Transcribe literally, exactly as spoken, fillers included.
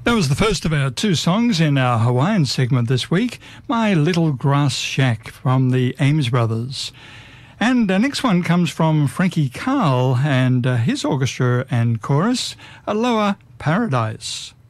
That was the first of our two songs in our Hawaiian segment this week, My Little Grass Shack from the Ames Brothers. And the next one comes from Frankie Carl and uh, his orchestra and chorus, Aloha Paradise.